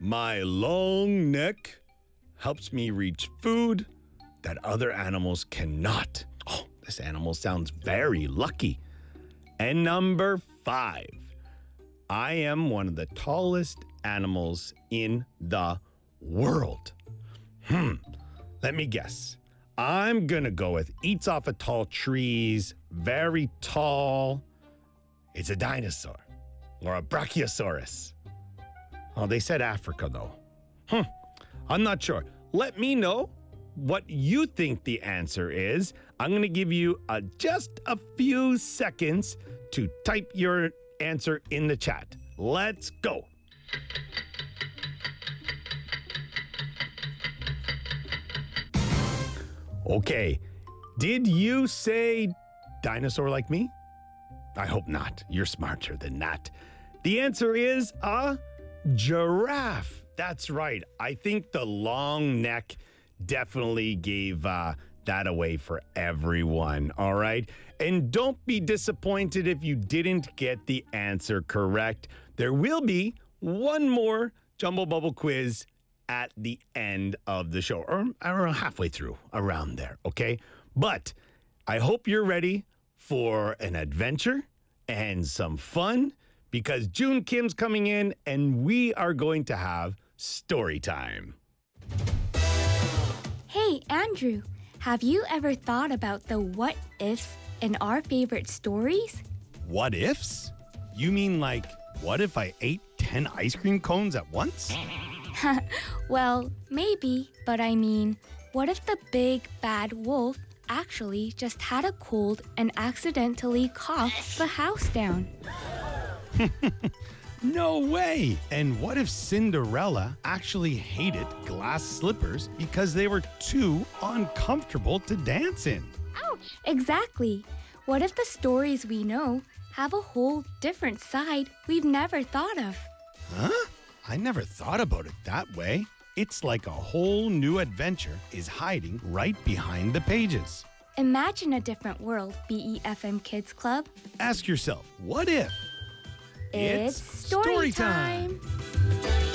My long neck helps me reach food that other animals cannot. Oh, this animal sounds very lucky. And number 5, I am one of the tallest animals in the world. Let me guess. I'm going to go with eats off of tall trees, very tall. It's a dinosaur or a brachiosaurus. Oh, they said Africa, though. I'm not sure. Let me know what you think the answer is. I'm going to give you just a few seconds to type your answer in the chat. Let's go. Okay, did you say dinosaur like me? I hope not. You're smarter than that. The answer is a giraffe. That's right. I think the long neck definitely gave that away for everyone, all right? And don't be disappointed if you didn't get the answer correct. There will be one more Jumbo Bubble quiz at the end of the show, or halfway through, around there, okay? But I hope you're ready for an adventure and some fun, because June Kim's coming in and we are going to have story time. Hey, Andrew, have you ever thought about the what ifs in our favorite stories? What ifs? You mean like, what if I ate 10 ice cream cones at once? Well, maybe, but I mean, what if the big bad wolf actually just had a cold and accidentally coughed the house down? No way! And what if Cinderella actually hated glass slippers because they were too uncomfortable to dance in? Ouch! Exactly. What if the stories we know have a whole different side we've never thought of? Huh? I never thought about it that way. It's like a whole new adventure is hiding right behind the pages. Imagine a different world, BEFM Kids Club. Ask yourself, what if? It's story time.